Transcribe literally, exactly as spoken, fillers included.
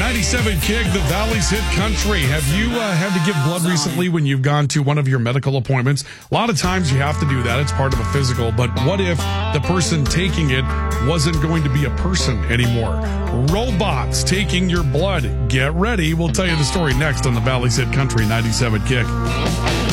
ninety-seven Kick, the Valley's Hit Country. Have you uh, had to give blood recently when you've gone to one of your medical appointments? A lot of times you have to do that. It's part of a physical. But what if the person taking it wasn't going to be a person anymore? Robots taking your blood. Get ready. We'll tell you the story next on the Valley's Hit Country ninety-seven Kick.